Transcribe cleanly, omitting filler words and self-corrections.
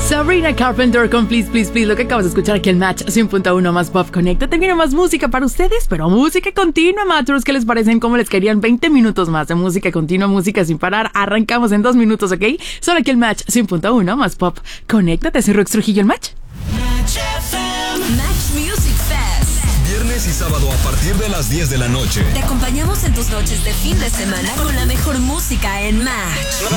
Sabrina Carpenter con Please, Please, Please. Lo que acabas de escuchar aquí en Match 100.1 más Pop. Conéctate, viene más música para ustedes, pero música continua, matros. ¿Qué les parecen? ¿Cómo les querían 20 minutos más de música continua, música sin parar? Arrancamos en 2 minutos, ¿ok? Solo aquí en Match 100.1 más Pop. Conéctate, soy Rox Trujillo en Match. Match Music Fest. Viernes y sábado a partir de las 10 de la noche. Te acompañamos en tus noches de fin de semana con la mejor música en Match.